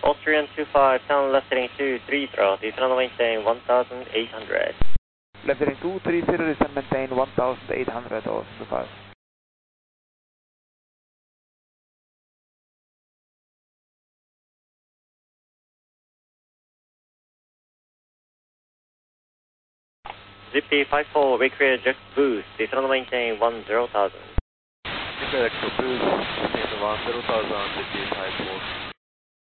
Austrian 25, town left heading 230, descend and maintain 1800. Left heading 230, descend maintain 1800, Austin 25. ZP54, recreate jet boost, descend and maintain 10,000. Recreate jet boost, maintain 10,000, ZP54.